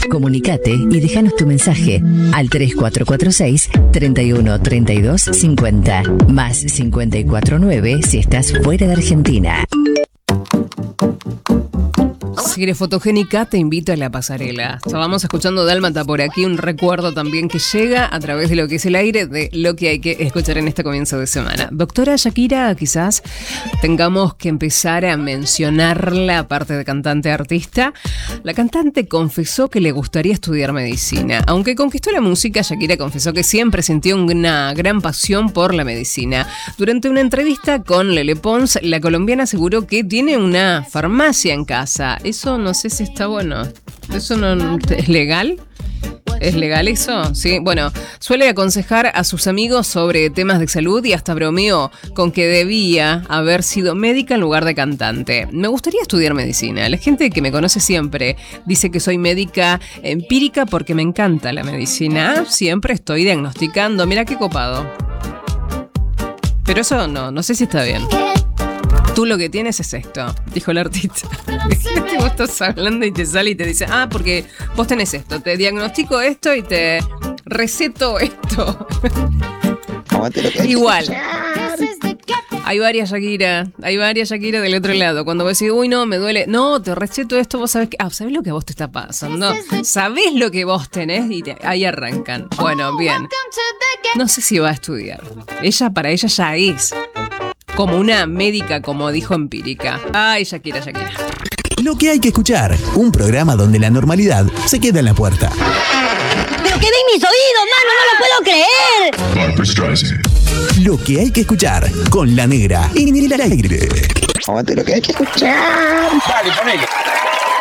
Comunicate y déjanos tu mensaje al 3446 31 32 50 más 549 si estás fuera de Argentina. Si eres fotogénica, te invito a la pasarela. Estábamos escuchando Dálmata por aquí, un recuerdo también que llega a través de lo que es el aire, de lo que hay que escuchar en este comienzo de semana. Doctora Shakira, quizás tengamos que empezar a mencionarla, aparte de cantante artista. La cantante confesó que le gustaría estudiar medicina. Aunque conquistó la música, Shakira confesó que siempre sintió una gran pasión por la medicina. Durante una entrevista con Lele Pons, la colombiana aseguró que tiene una farmacia en casa. Eso no sé si está bueno. ¿Eso no es legal? ¿Es legal eso? Sí, bueno, suele aconsejar a sus amigos sobre temas de salud y hasta bromeó con que debía haber sido médica en lugar de cantante. Me gustaría estudiar medicina. La gente que me conoce siempre dice que soy médica empírica porque me encanta la medicina. Siempre estoy diagnosticando. Mira qué copado. Pero eso no sé si está bien. Tú lo que tienes es esto, dijo el artista. Vos estás hablando y te sale y te dice, porque vos tenés esto, te diagnostico esto y te receto esto. Igual. Hay varias Shakira del otro lado. Cuando vos decís, uy, no, me duele. No, te receto esto, vos sabés que. ¿Sabés lo que a vos te está pasando? ¿Sabés lo que vos tenés? Y ahí arrancan. Bueno, bien. No sé si va a estudiar. Para ella ya es como una médica, como dijo empírica. Ay, Shakira. Lo que hay que escuchar. Un programa donde la normalidad se queda en la puerta. ¡Pero que ven mis oídos, mano! ¡No lo puedo creer! Lo que hay que escuchar con La Negra en el aire. Aguante lo que hay que escuchar. Dale, ponele.